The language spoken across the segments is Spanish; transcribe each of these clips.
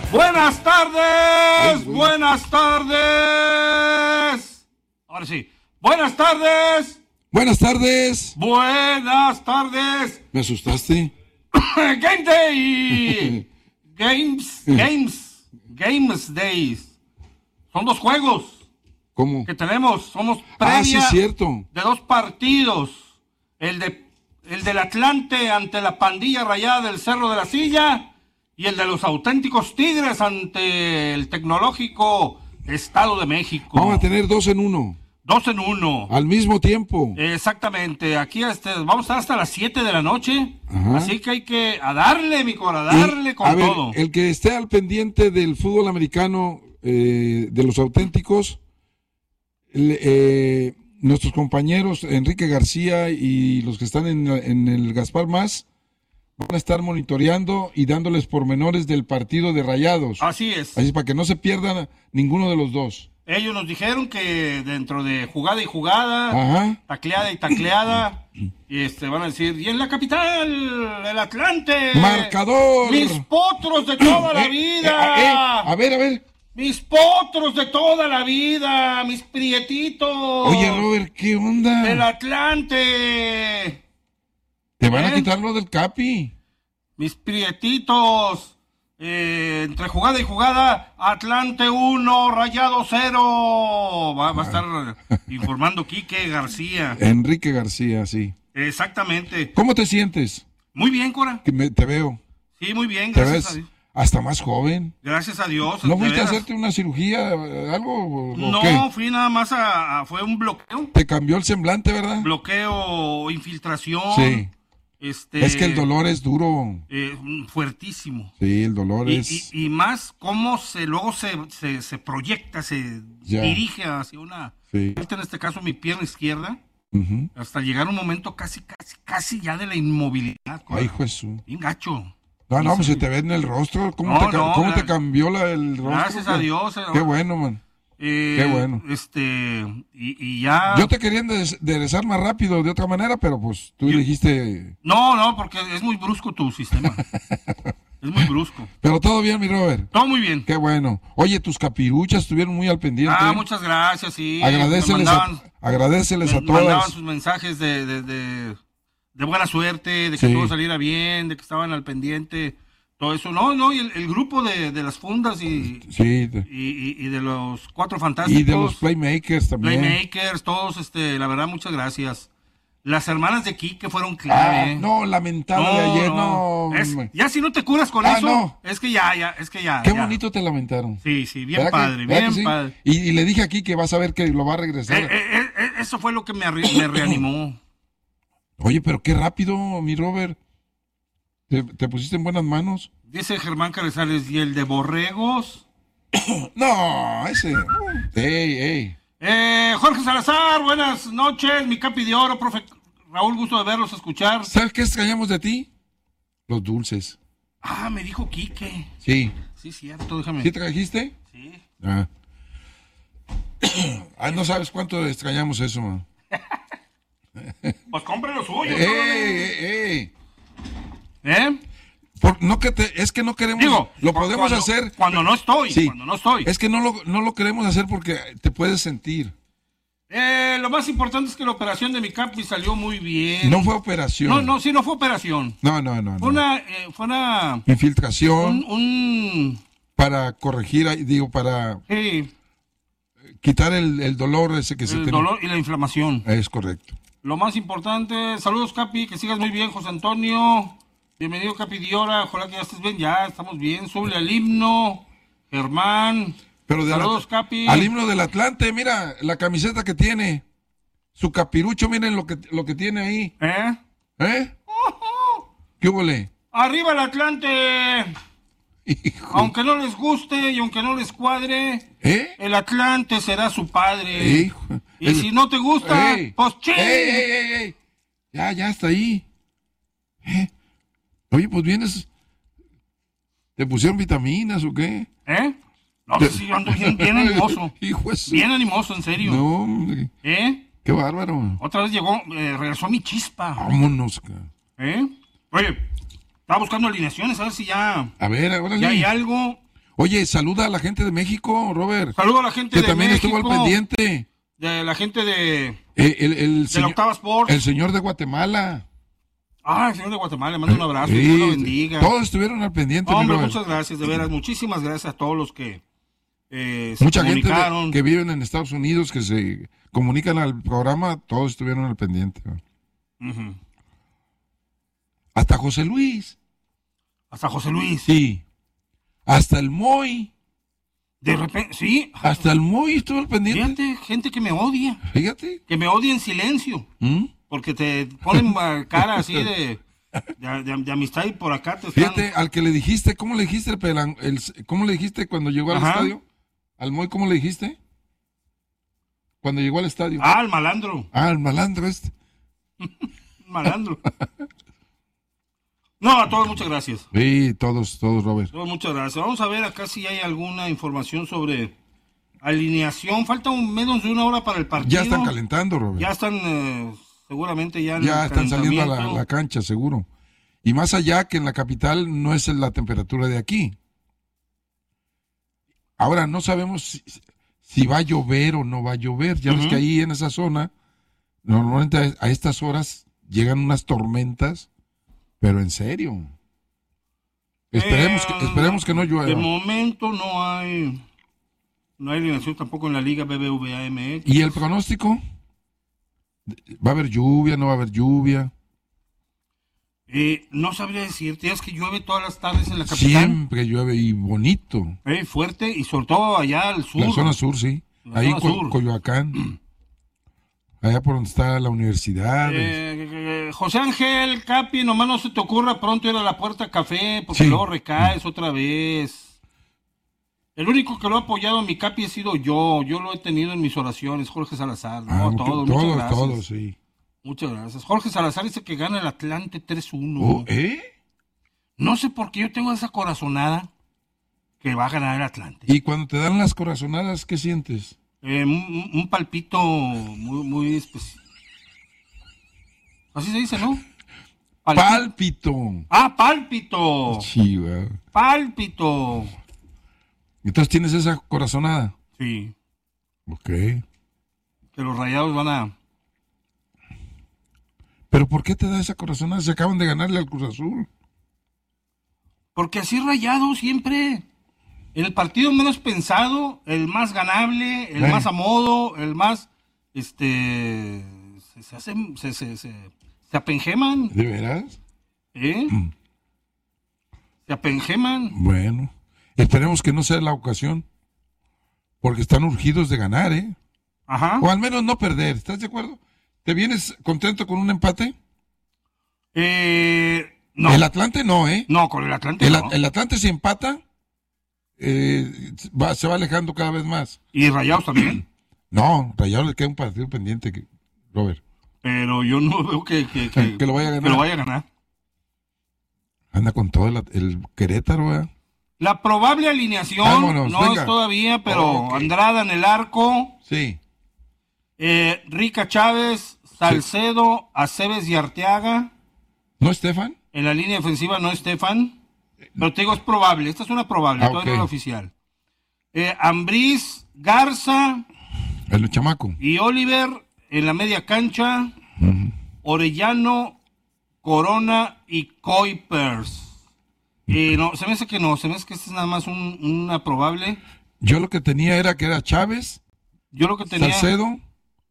Buenas tardes, buenas tardes. Ahora sí, buenas tardes. Buenas tardes. Buenas tardes. ¿Me asustaste? Game Day. Games Days. Son 2 juegos. ¿Cómo? Que tenemos. Somos previa sí, cierto. de 2 partidos. El del Atlante ante la pandilla rayada del Cerro de la Silla. Y el de los auténticos Tigres ante el tecnológico Estado de México. Vamos a tener 2 en 1. 2 en 1. Al mismo tiempo. Exactamente. Aquí vamos a estar hasta las 7 de la noche. Ajá. Así que hay que darle, mi cora, darle con todo. El que esté al pendiente del fútbol americano, de los auténticos, nuestros compañeros Enrique García y los que están en el Gaspar Más, van a estar monitoreando y dándoles pormenores del partido de Rayados. Así es. Así es, para que no se pierdan ninguno de los dos. Ellos nos dijeron que dentro de jugada y jugada, Ajá, tacleada y tacleada, van a decir, y en la capital, el Atlante. marcador. Mis potros de toda la vida. A ver. Mis potros de toda la vida, mis prietitos. Oye, Robert, ¿qué onda? El Atlante. Te van a quitar lo del Capi. Mis prietitos. Entre jugada y jugada, Atlante 1, Rayado 0. Va a estar informando Quique García. Enrique García, sí. Exactamente. ¿Cómo te sientes? Muy bien, Cora. Te veo. Sí, muy bien, Te gracias a ves Dios. hasta más joven. Gracias a Dios. ¿No de fuiste a veras. hacerte una cirugía, algo? No, qué? fui nada más fue un bloqueo. Te cambió el semblante, ¿verdad? Bloqueo, infiltración. Sí. Es que el dolor es duro. Fuertísimo. Sí, el dolor es... Y más cómo luego se proyecta, se dirige hacia una... Sí. En este caso mi pierna izquierda, Uh-huh. hasta llegar un momento casi ya de la inmovilidad. Ay, Jesús. Bien gacho. No, pues se te ve en el rostro. ¿Cómo te cambió el rostro? Gracias a Dios. Qué bueno, man. Qué bueno. Y ya... Yo te quería enderezar más rápido de otra manera, pero pues tú dijiste... No, porque es muy brusco tu sistema. Es muy brusco. Pero todo bien, mi Robert. Todo muy bien. Qué bueno. Oye, tus capiruchas estuvieron muy al pendiente. Muchas gracias, sí. Agradéceles a Me todas. mandaban sus mensajes de buena suerte, de que Sí. todo saliera bien, de que estaban al pendiente, todo eso. No, y el grupo de las fundas y de los 4 fantásticos. Y de los Playmakers también. Playmakers, todos, la verdad, muchas gracias. Las hermanas de Quique fueron clave. No, lamentable de ayer, no. Ya si no te curas con eso, no. es que ya. Qué bonito te lamentaron. Sí, bien ¿Verdad padre, ¿verdad bien padre. Y le dije aquí que vas a ver que lo va a regresar. Eso fue lo que me reanimó. Oye, pero qué rápido, mi Robert. ¿Te pusiste en buenas manos? Dice Germán Carrizales, ¿y el de borregos? No, ese. Ey. Jorge Salazar, buenas noches, mi capi de oro, profe Raúl, gusto de verlos, escuchar. ¿Sabes qué extrañamos de ti? Los dulces. Me dijo Quique. Sí. Sí, cierto, déjame. ¿Sí trajiste? Sí. No sabes cuánto extrañamos eso, man. Pues compre lo suyo. ¡Ey! Es que no queremos... Digo, lo podemos hacer... Cuando no estoy, Sí. cuando no estoy. Es que no lo queremos hacer porque te puedes sentir. Lo más importante es que la operación de mi capi salió muy bien. No fue operación. No fue operación. No. Fue una... Infiltración para corregir, para quitar el dolor ese que se el tenía. dolor y la inflamación. Es correcto. Lo más importante, saludos Capi, que sigas muy bien, José Antonio. Bienvenido Capi Diora, ojalá que ya estés bien, ya estamos bien. Súbele al himno, Germán. Pero saludos Capi. Al himno del Atlante, mira la camiseta que tiene. Su capirucho, miren lo que tiene ahí. ¿Qué huele? ¡Arriba el Atlante! Hijo. Aunque no les guste y aunque no les cuadre, el Atlante será su padre. Hijo. Y si no te gusta, pues ching. ¡Ey! Ya está ahí. Oye, pues vienes. ¿Te pusieron vitaminas o qué? No, sí, yo ando bien animoso. Hijo de bien animoso, en serio. No, hombre. Qué bárbaro. Otra vez regresó mi chispa. Vámonos. Oye, estaba buscando alineaciones, a ver si ya... A ver, ahora ya hay algo. Oye, saluda a la gente de México, Robert. Saludo a la gente que de también México. estuvo al pendiente. De la gente de El la Octava Sports. El señor de Guatemala. El señor de Guatemala, le mando un abrazo, Sí, Dios lo bendiga. todos estuvieron al pendiente. Hombre, mi Robert. muchas gracias, de veras, muchísimas gracias a todos los que se Mucha gente comunicaron. que viven en Estados Unidos, que se comunican al programa, todos estuvieron al pendiente. Ujú. Hasta José Luis. Hasta José Luis. Sí. Hasta el Moy. De repente, sí. Hasta el Moy estuvo al pendiente. Fíjate, gente que me odia. Fíjate. Que me odia en silencio. ¿Mm? Porque te ponen cara así de amistad y por acá te están... Fíjate, al que le dijiste, ¿cómo le dijiste cómo le dijiste cuando llegó al Ajá. estadio? Al Moy, ¿cómo le dijiste? Cuando llegó al estadio. El malandro. El malandro este. Malandro. No, a todos muchas gracias. Sí, todos, Robert. Todos muchas gracias. Vamos a ver acá si hay alguna información sobre alineación. Falta menos de una hora para el partido. Ya están calentando, Robert. Ya están, seguramente ya en Ya el están saliendo a calentamiento. la cancha, seguro. Y más allá que en la capital no es la temperatura de aquí. Ahora, no sabemos si va a llover o no va a llover. Ya ves que ahí en esa zona, normalmente a estas horas llegan unas tormentas, pero en serio. Esperemos que no llueva. De momento no hay alineación tampoco en la Liga BBVA MX. ¿Y el pronóstico? ¿Va a haber lluvia, no va a haber lluvia? No sabría decirte, es que llueve todas las tardes en la capital. Siempre llueve y bonito. Fuerte y sobre todo allá al sur. La zona sur, sí. La Ahí zona sur. Coyoacán. Allá por donde está la universidad. José Ángel Capi, nomás no se te ocurra pronto ir a la Puerta Café, porque Sí. luego recaes otra vez. El único que lo ha apoyado a mi Capi he sido yo lo he tenido en mis oraciones, Jorge Salazar. No, todos, muchas gracias. Todos, sí. Muchas gracias. Jorge Salazar dice que gana el Atlante 3-1. No sé por qué yo tengo esa corazonada que va a ganar el Atlante. Y cuando te dan las corazonadas, ¿qué sientes? Un palpito muy especial. Así se dice, ¿no? Pálpito. Pálpito. Chiva. Pálpito. Entonces tienes esa corazonada. Sí. Ok. Que los Rayados van a... ¿Pero por qué te da esa corazonada? Se acaban de ganarle al Cruz Azul. Porque así Rayados siempre... El partido menos pensado, el más ganable, el más a modo, el más... Se apengeman. ¿De veras? Se apengeman. Bueno, esperemos que no sea la ocasión, porque están urgidos de ganar, ¿eh? Ajá. O al menos no perder, ¿estás de acuerdo? ¿Te vienes contento con un empate? No. El Atlante no, ¿eh? No, con el Atlante no. El Atlante se empata, se va alejando cada vez más. ¿Y Rayados también? No, Rayados le queda un partido pendiente, Robert. Pero yo no veo que lo vaya a ganar. Que lo vaya a ganar. Anda con todo el Querétaro, ¿eh? La probable alineación Vámonos, no venga. es todavía, pero Ok. Andrada en el arco, Sí. Rica Chávez, Salcedo, Aceves y Arteaga. ¿No, Estefan? En la línea defensiva no Estefan. Pero te digo, es probable. Esta es una probable, todavía no es ok. oficial. Ambriz, Garza El chamaco. y Oliver en la media cancha. Orellano, Corona y Kuipers. No, se me hace que no. Se me hace que esta es nada más una probable. Yo lo que tenía era que era Chávez, Yo lo que tenía... Salcedo,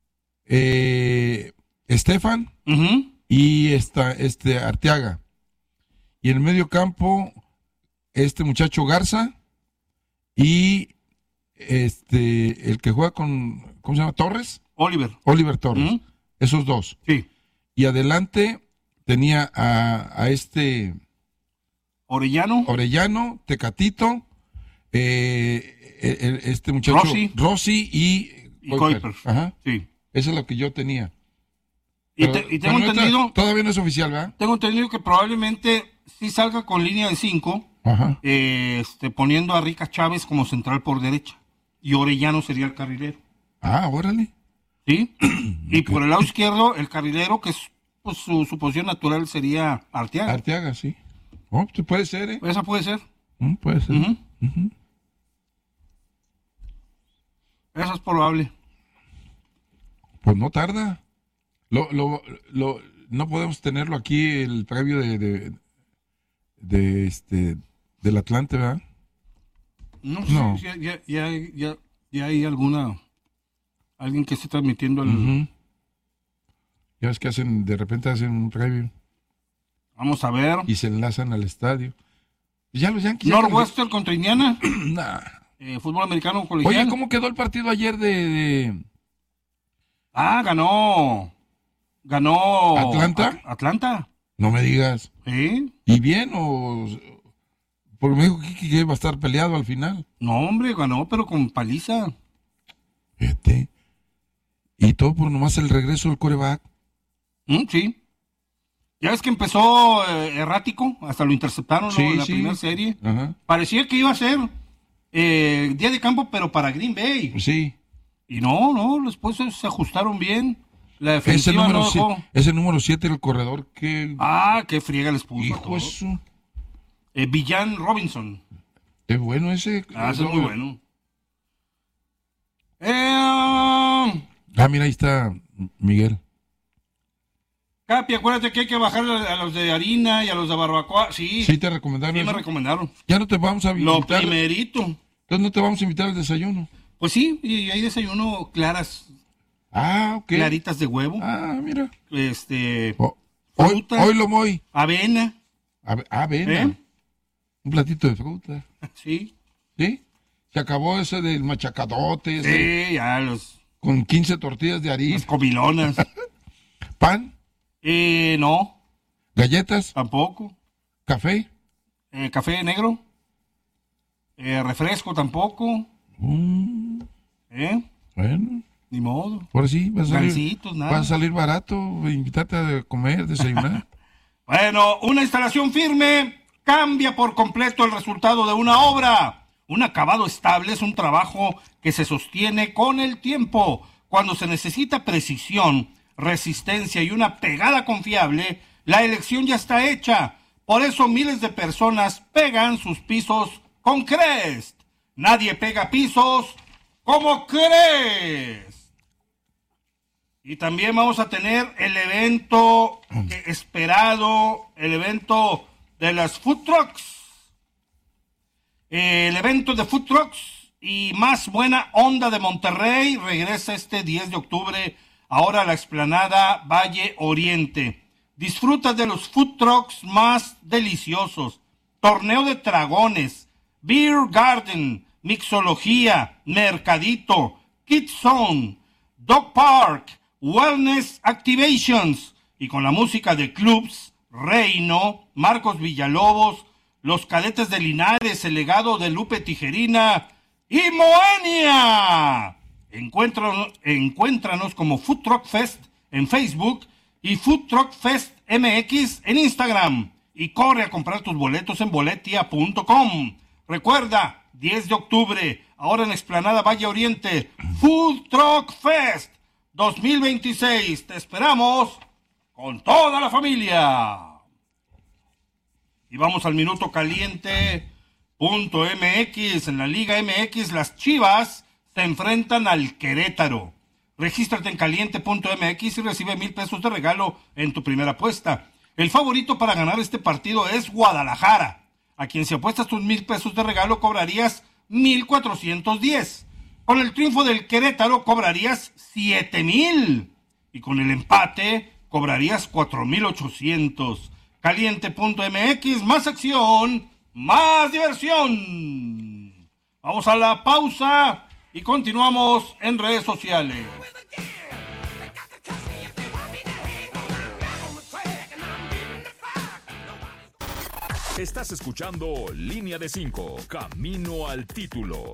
Estefan Ujú. y Arteaga. Y en el medio campo, este muchacho Garza y el que juega con, ¿cómo se llama? Torres. Oliver Torres. Ujú. Esos dos. Sí. Y adelante tenía a Orellano, Tecatito, este muchacho Rossi y Kuipers. Ajá. Sí. Eso es lo que yo tenía. Y Pero tengo no está- entendido... todavía no es oficial, ¿verdad? Tengo entendido que probablemente sí salga con línea de 5, Ajá. poniendo a Rica Chávez como central por derecha. Y Orellano sería el carrilero. Órale. ¿Sí? Y por el lado izquierdo, el carrilero, que es, pues, su posición natural sería Arteaga. Arteaga, sí. Oh, pues puede ser, ¿eh? Esa puede ser. Puede ser. Ujú. Eso es probable. Pues no tarda. No podemos tenerlo aquí el previo del Atlante, ¿verdad? No. Sí, ya hay alguien que esté transmitiendo el... Uh-huh. Ya ves que de repente hacen un previo. Vamos a ver. Y se enlazan al estadio. Ya los Yankees. Northwestern contra Indiana. Nah. Fútbol americano colegial. Oye, ¿cómo quedó el partido ayer de... Ganó ¿Atlanta? Atlanta. No me digas. ¿Sí? ¿Y bien o...? Porque me dijo que iba a estar peleado al final. No, hombre, ganó, pero con paliza. Fíjate. Y todo por nomás el regreso del quarterback. Sí. Ya ves que empezó errático, hasta lo interceptaron, ¿no? En la primera serie. Ajá. Parecía que iba a ser día de campo, pero para Green Bay. Sí. Y no, después se ajustaron bien. La defensiva no dejó. Ese número 7 era el corredor que... qué friega les puso. Hijo eso. Villan Robinson. Es bueno ese. Ese es muy bueno. Mira, ahí está Miguel. Capi, acuérdate que hay que bajar a los de harina y a los de barbacoa. Sí. Sí, te recomendaron. Sí, eso. me recomendaron. Ya no te vamos a invitar. Lo primerito. Entonces no te vamos a invitar al desayuno. Pues sí, y hay desayuno claras. Ok. Claritas de huevo. Mira. Fruta. Hoy lo voy. Avena. Avena. Un platito de fruta. Sí. ¿Sí? Se acabó ese del machacadote. Sí, ya los... Con 15 tortillas de harina. Las comilonas. ¿Pan? No. ¿Galletas? Tampoco. ¿Café? ¿Café negro? ¿Refresco tampoco? Bueno. Ni modo. Ahora sí, va nada. a salir barato invitarte a comer, desayunar. Bueno, una instalación firme cambia por completo el resultado de una obra. Un acabado estable es un trabajo que se sostiene con el tiempo. Cuando se necesita precisión, resistencia y una pegada confiable, la elección ya está hecha. Por eso miles de personas pegan sus pisos con Crest. Nadie pega pisos como Crest. Y también vamos a tener el evento esperado, el evento de las Food Trucks. El evento de Food Trucks y más buena onda de Monterrey regresa este 10 de octubre, ahora a la explanada Valle Oriente. Disfruta de los Food Trucks más deliciosos. Torneo de dragones, Beer Garden, mixología, mercadito, Kids Zone, Dog Park, Wellness Activations y con la música de Clubs, Reino, Marcos Villalobos, Los Cadetes de Linares, El Legado de Lupe Tijerina y Moenia. Encuéntranos como Food Truck Fest en Facebook y Food Truck Fest MX en Instagram y corre a comprar tus boletos en boletia.com. Recuerda, 10 de octubre, ahora en Explanada Valle Oriente, Food Truck Fest 2026. Te esperamos con toda la familia. Y vamos al minuto caliente.mx. En la Liga MX, las Chivas se enfrentan al Querétaro. Regístrate en caliente.mx y recibe 1,000 pesos de regalo en tu primera apuesta. El favorito para ganar este partido es Guadalajara. A quien si apuestas tus 1,000 pesos de regalo cobrarías 1,410. Con el triunfo del Querétaro cobrarías 7,000. Y con el empate cobrarías 4,800. Caliente.mx, más acción, más diversión. Vamos a la pausa y continuamos en redes sociales. Estás escuchando Línea de 5, Camino al Título.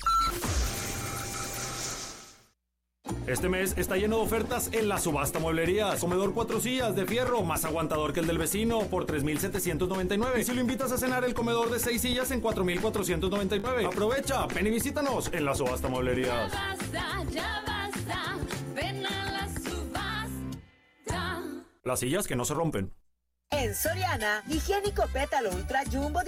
Este mes está lleno de ofertas en la subasta Mueblerías. Comedor 4 sillas de fierro, más aguantador que el del vecino, por $3,799. Y si lo invitas a cenar, el comedor de 6 sillas en $4,499. Aprovecha, ven y visítanos en la subasta Mueblerías. Ya basta, ven a la subasta. Las sillas que no se rompen. En Soriana, higiénico pétalo Ultra Jumbo